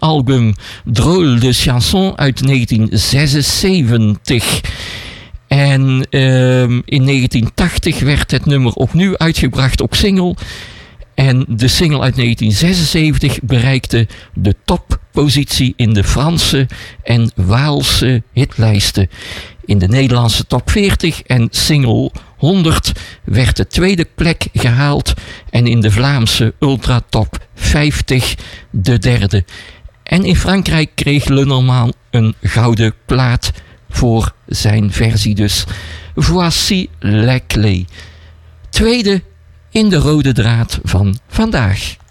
album Drôle de chanson uit 1976. En in 1980 werd het nummer opnieuw uitgebracht op single. En de single uit 1976 bereikte de toppositie in de Franse en Waalse hitlijsten. In de Nederlandse top 40 en single 100 werd de tweede plek gehaald. En in de Vlaamse Ultra Top 50 de derde. En in Frankrijk kreeg Le Normand een gouden plaat voor zijn versie dus. Voici la clé. Tweede in de rode draad van vandaag.